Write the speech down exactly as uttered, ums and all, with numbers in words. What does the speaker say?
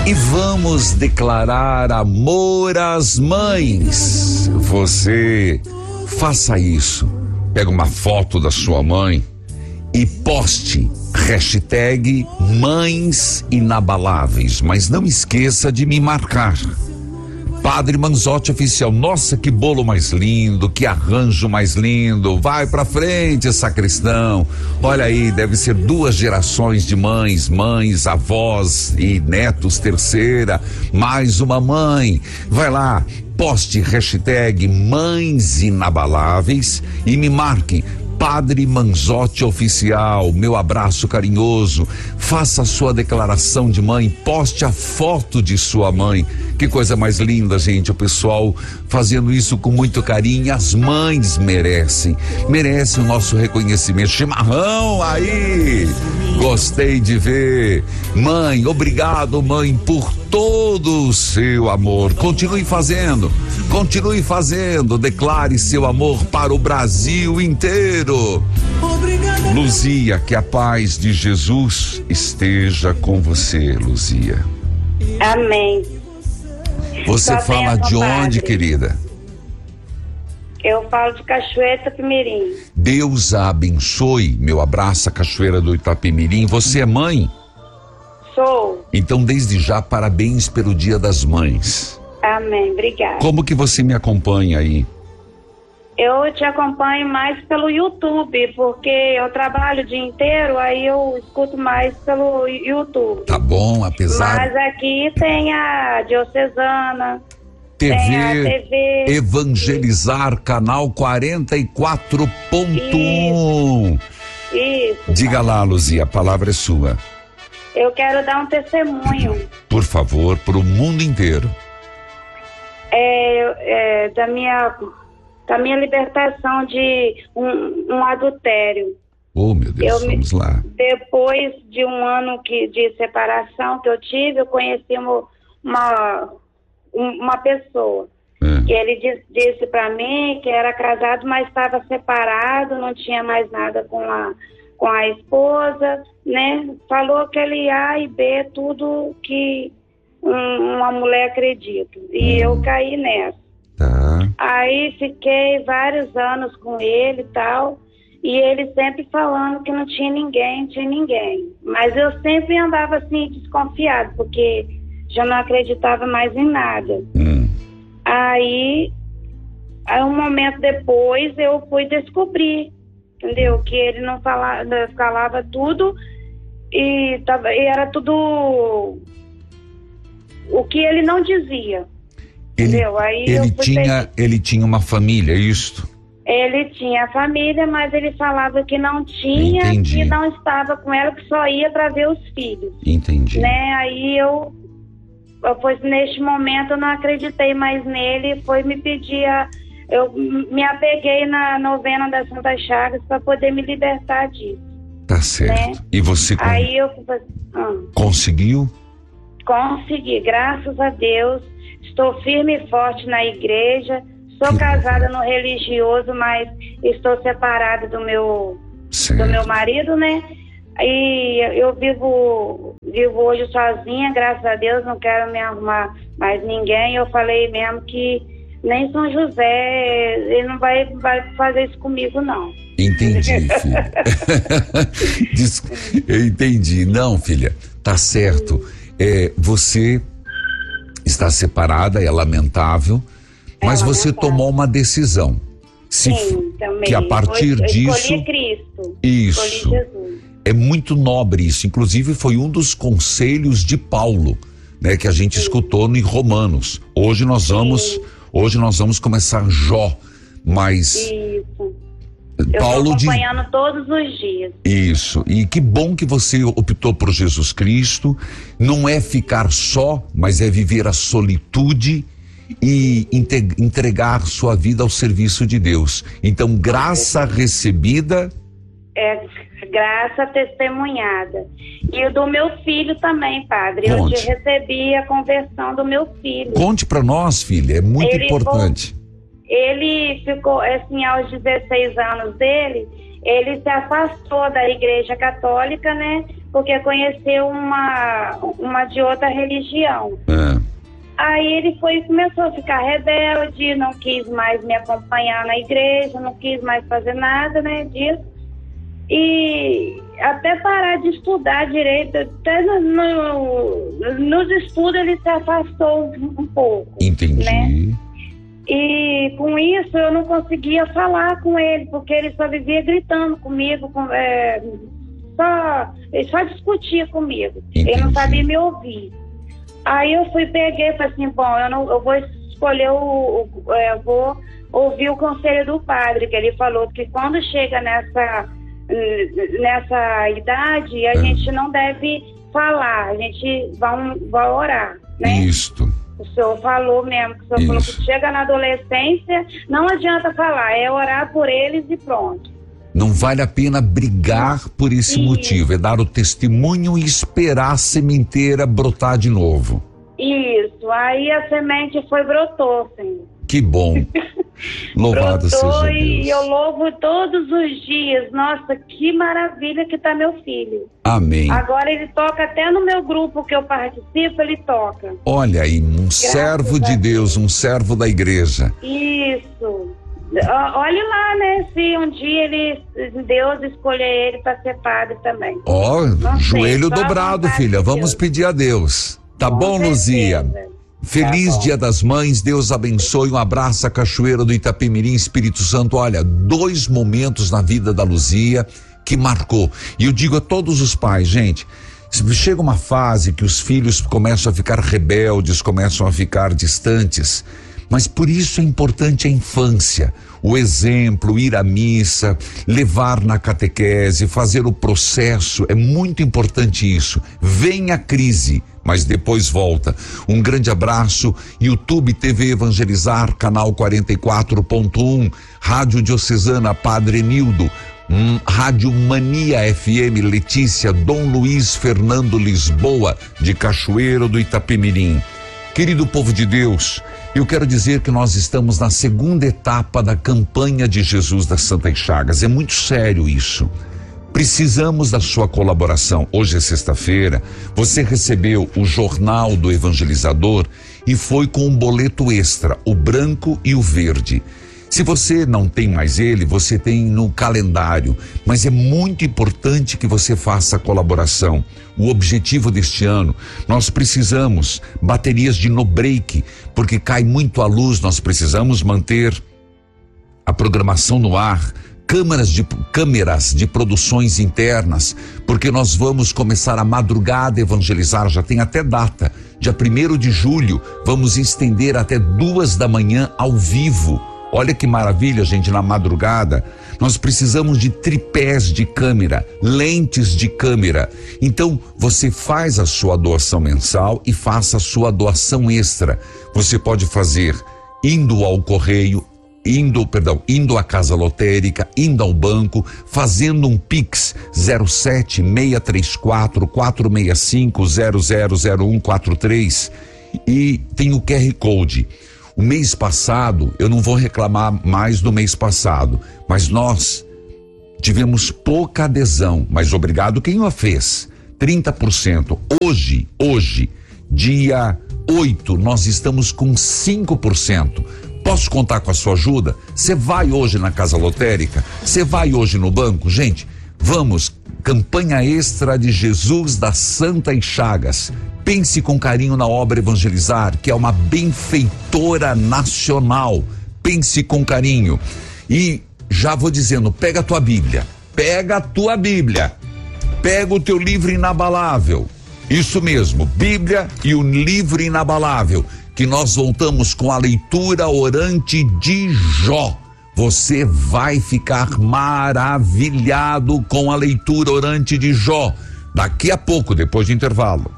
E vamos declarar amor às mães. Você faça isso. Pega uma foto da sua mãe e poste hashtag Mães Inabaláveis, mas não esqueça de me marcar. Padre Manzotti Oficial. Nossa, que bolo mais lindo, que arranjo mais lindo. Vai pra frente, sacristão. Olha aí, deve ser duas gerações de mães, mães, avós e netos, terceira, mais uma mãe. Vai lá, poste hashtag Mães Inabaláveis e me marque. Padre Manzotti Oficial, meu abraço carinhoso. Faça a sua declaração de mãe, poste a foto de sua mãe. Que coisa mais linda, gente, o pessoal fazendo isso com muito carinho. As mães merecem, merecem o nosso reconhecimento. Chimarrão aí, gostei de ver. Mãe, obrigado, mãe, por todo o seu amor. Continue fazendo, continue fazendo. Declare seu amor para o Brasil inteiro. Luzia, que a paz de Jesus esteja com você, Luzia. Amém. Você Só fala benção, de onde, padre. querida? Eu falo de Cachoeira Itapemirim. Deus a abençoe. Meu abraço, a Cachoeira do Itapemirim. Você é mãe? Sou. Então, desde já, parabéns pelo Dia das Mães. Amém, obrigada. Como que você me acompanha aí? Eu te acompanho mais pelo YouTube, porque eu trabalho o dia inteiro, aí eu escuto mais pelo YouTube. Tá bom, apesar... Mas aqui tem a Diocesana, T V, tem a T V. Evangelizar, canal quarenta e quatro ponto um. Isso. Diga lá, Luzia, a palavra é sua. Eu quero dar um testemunho. Por favor, para o mundo inteiro. É, é, da minha... da minha libertação de um, um adultério. Oh, meu Deus, eu vamos me, lá. Depois de um ano que, de separação que eu tive, eu conheci uma, uma, uma pessoa. É. Que ele disse, disse para mim que era casado, mas estava separado, não tinha mais nada com a, com a esposa, né? Falou que ele A e B, tudo que um, uma mulher acredita. E Hum. eu caí nessa. Tá. Aí fiquei vários anos com ele e tal, e ele sempre falando que não tinha ninguém, não tinha ninguém. Mas eu sempre andava assim, desconfiado, porque já não acreditava mais em nada. Hum. Aí, aí, um momento depois, eu fui descobrir, entendeu? Que ele não falava, falava tudo, e, tava, e era tudo o que ele não dizia. Ele, Aí ele, eu fui tinha, ele tinha uma família, é isto? Ele tinha família, mas ele falava que não tinha, Entendi. que não estava com ela, que só ia para ver os filhos. Entendi. Né? Aí eu, eu foi, neste momento eu não acreditei mais nele, foi me pedir, a, eu me apeguei na novena das Santas Chagas para poder me libertar disso. Tá certo. Né? E você con- Aí eu ah, conseguiu? consegui, graças a Deus. Estou firme e forte na igreja, sou Que casada no religioso, mas estou separada do meu, Certo. do meu marido, né? E eu vivo, vivo hoje sozinha, graças a Deus, não quero me arrumar mais ninguém. Eu falei mesmo que nem São José, ele não vai, vai fazer isso comigo, não. Entendi, filha. Diz- Eu entendi. Não, filha, tá certo. É, você está separada, é lamentável, mas É você lamentável. tomou uma decisão. Se f- Sim, também. que a partir eu disso, escolhi Cristo. isso. Escolhi Jesus. É muito nobre isso. Inclusive foi um dos conselhos de Paulo, né, que a gente escutou em Romanos. Hoje nós vamos, hoje nós vamos começar Jó, mas Isso. Eu Paulo estou diz acompanhando todos os dias. isso. E que bom que você optou por Jesus Cristo. Não é ficar só, mas é viver a solitude e inte- entregar sua vida ao serviço de Deus. Então, graça recebida. É graça testemunhada. E o do meu filho também, padre. Eu Conte. te recebi a conversão do meu filho. Conte para nós, filha, é muito Ele importante. Ele ficou, assim, aos dezesseis anos dele, ele se afastou da igreja católica, né? porque conheceu uma, uma de outra religião. É. Aí ele foi começou a ficar rebelde, não quis mais me acompanhar na igreja, não quis mais fazer nada, né, disso. E até parar de estudar direito, até no, no, nos estudos ele se afastou um, um pouco. Entendi. Né? E com isso eu não conseguia falar com ele, porque ele só vivia gritando comigo, com, é, só, ele só discutia comigo. Entendi. Ele não sabia me ouvir. Aí eu fui, peguei e falei assim, bom, eu, não, eu vou escolher o, o é, eu vou ouvir o conselho do padre, que ele falou que quando chega nessa, nessa idade, a é. gente não deve falar, a gente vai, vai orar, né? Isto. O senhor falou mesmo, que o senhor Isso. falou que chega na adolescência, não adianta falar, é orar por eles e pronto. Não vale a pena brigar por esse Isso. motivo, é dar o testemunho e esperar a sementeira brotar de novo. Isso, aí a semente foi, brotou, Senhor. Que bom. Louvado brotou seja Deus. E eu louvo todos os dias. Nossa, que maravilha que tá meu filho. Amém. Agora ele toca até no meu grupo que eu participo, ele toca. Olha aí, um Graças servo de Deus, um servo da igreja. Isso. Olhe lá, né, se um dia ele, Deus escolher ele para ser padre também. Ó, oh, joelho sei, dobrado, filha, vamos pedir a Deus. Tá Com bom, certeza. Luzia? Feliz tá Dia das Mães, Deus abençoe, um abraço à Cachoeira do Itapemirim, Espírito Santo. Olha, dois momentos na vida da Luzia que marcou. E eu digo a todos os pais, gente, chega uma fase que os filhos começam a ficar rebeldes, começam a ficar distantes. Mas por isso é importante a infância, o exemplo, ir à missa, levar na catequese, fazer o processo, é muito importante isso. Vem a crise, mas depois volta. Um grande abraço, YouTube T V Evangelizar, canal quarenta e quatro ponto um, Rádio Diocesana Padre Nildo, hum, Rádio Mania F M Letícia, Dom Luiz Fernando Lisboa, de Cachoeiro do Itapemirim. Querido povo de Deus, eu quero dizer que nós estamos na segunda etapa da campanha de Jesus das Santas Chagas. É muito sério isso. Precisamos da sua colaboração. Hoje é sexta-feira, você recebeu o jornal do evangelizador e foi com um boleto extra, o branco e o verde. Se você não tem mais ele, você tem no calendário, mas é muito importante que você faça a colaboração. O objetivo deste ano, nós precisamos baterias de no break, porque cai muito a luz, nós precisamos manter a programação no ar, câmeras de, câmeras de produções internas, porque nós vamos começar a madrugada a evangelizar, já tem até data, dia primeiro de julho, vamos estender até duas da manhã ao vivo. Olha que maravilha, gente, na madrugada. Nós precisamos de tripés de câmera, lentes de câmera. Então, você faz a sua doação mensal e faça a sua doação extra. Você pode fazer indo ao correio, indo, perdão, indo à casa lotérica, indo ao banco, fazendo um Pix zero sete seis três quatro quatro seis cinco zero zero zero um quatro três e tem o Q R Code. O mês passado, eu não vou reclamar mais do mês passado, mas nós tivemos pouca adesão, mas obrigado quem o fez, trinta por cento. Hoje, hoje, dia oito, nós estamos com cinco por cento. Posso contar com a sua ajuda? Você vai hoje na casa lotérica? Você vai hoje no banco? Gente, vamos, campanha extra de Jesus das Santas Chagas. Pense com carinho na obra Evangelizar, que é uma benfeitora nacional. Pense com carinho. E já vou dizendo, pega a tua Bíblia, pega a tua Bíblia, pega o teu livro inabalável. Isso mesmo, Bíblia e o livro inabalável, que nós voltamos com a leitura orante de Jó. Você vai ficar maravilhado com a leitura orante de Jó. Daqui a pouco, depois do intervalo.